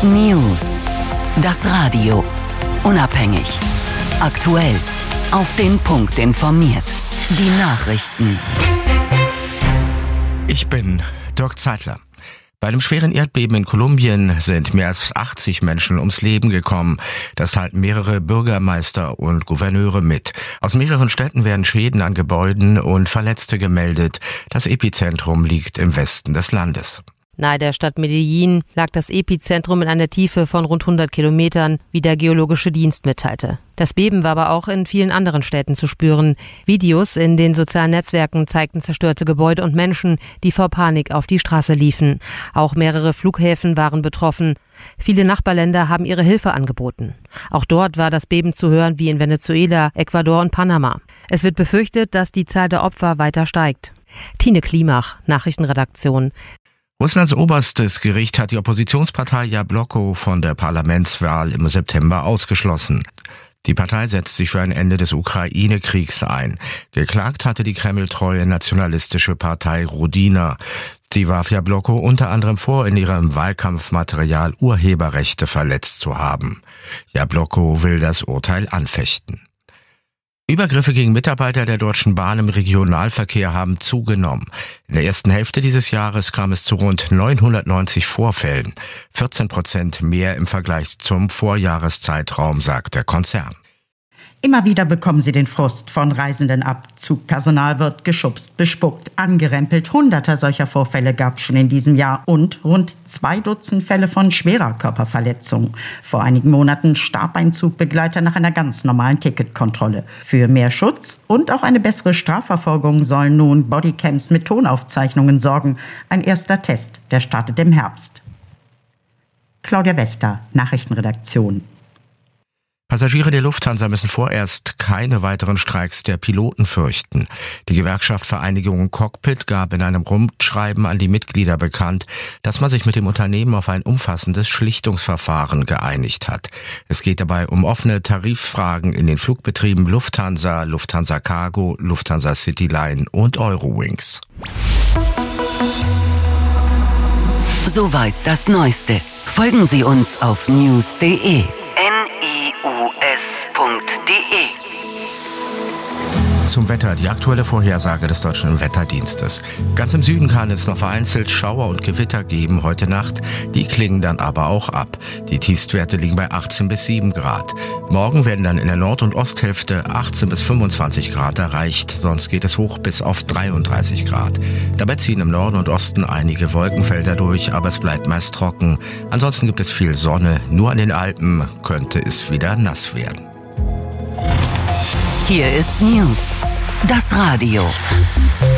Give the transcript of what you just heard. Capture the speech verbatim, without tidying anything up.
News. Das Radio. Unabhängig. Aktuell. Auf den Punkt informiert. Die Nachrichten. Ich bin Dirk Zeitler. Bei einem schweren Erdbeben in Kolumbien sind mehr als achtzig Menschen ums Leben gekommen. Das teilten mehrere Bürgermeister und Gouverneure mit. Aus mehreren Städten werden Schäden an Gebäuden und Verletzte gemeldet. Das Epizentrum liegt im Westen des Landes. Nahe der Stadt Medellin lag das Epizentrum in einer Tiefe von rund hundert Kilometern, wie der Geologische Dienst mitteilte. Das Beben war aber auch in vielen anderen Städten zu spüren. Videos in den sozialen Netzwerken zeigten zerstörte Gebäude und Menschen, die vor Panik auf die Straße liefen. Auch mehrere Flughäfen waren betroffen. Viele Nachbarländer haben ihre Hilfe angeboten. Auch dort war das Beben zu hören wie in Venezuela, Ecuador und Panama. Es wird befürchtet, dass die Zahl der Opfer weiter steigt. Tine Klimach, Nachrichtenredaktion. Russlands oberstes Gericht hat die Oppositionspartei Jabloko von der Parlamentswahl im September ausgeschlossen. Die Partei setzt sich für ein Ende des Ukraine-Kriegs ein. Geklagt hatte die kremltreue nationalistische Partei Rodina. Sie warf Jabloko unter anderem vor, in ihrem Wahlkampfmaterial Urheberrechte verletzt zu haben. Jabloko will das Urteil anfechten. Übergriffe gegen Mitarbeiter der Deutschen Bahn im Regionalverkehr haben zugenommen. In der ersten Hälfte dieses Jahres kam es zu rund neunhundertneunzig Vorfällen, vierzehn Prozent mehr im Vergleich zum Vorjahreszeitraum, sagt der Konzern. Immer wieder bekommen sie den Frust von Reisenden ab. Zugpersonal wird geschubst, bespuckt, angerempelt. Hunderter solcher Vorfälle gab es schon in diesem Jahr und rund zwei Dutzend Fälle von schwerer Körperverletzung. Vor einigen Monaten starb ein Zugbegleiter nach einer ganz normalen Ticketkontrolle. Für mehr Schutz und auch eine bessere Strafverfolgung sollen nun Bodycams mit Tonaufzeichnungen sorgen. Ein erster Test, der startet im Herbst. Claudia Wächter, Nachrichtenredaktion. Passagiere der Lufthansa müssen vorerst keine weiteren Streiks der Piloten fürchten. Die Gewerkschaft Vereinigung Cockpit gab in einem Rundschreiben an die Mitglieder bekannt, dass man sich mit dem Unternehmen auf ein umfassendes Schlichtungsverfahren geeinigt hat. Es geht dabei um offene Tariffragen in den Flugbetrieben Lufthansa, Lufthansa Cargo, Lufthansa Cityline und Eurowings. Soweit das Neueste. Folgen Sie uns auf news punkt de. Punkt de. Zum Wetter, die aktuelle Vorhersage des Deutschen Wetterdienstes. Ganz im Süden kann es noch vereinzelt Schauer und Gewitter geben heute Nacht. Die klingen dann aber auch ab. Die Tiefstwerte liegen bei achtzehn bis sieben Grad. Morgen werden dann in der Nord- und Osthälfte achtzehn bis fünfundzwanzig Grad erreicht. Sonst geht es hoch bis auf dreiunddreißig Grad. Dabei ziehen im Norden und Osten einige Wolkenfelder durch, aber es bleibt meist trocken. Ansonsten gibt es viel Sonne. Nur an den Alpen könnte es wieder nass werden. Hier ist News. Das Radio.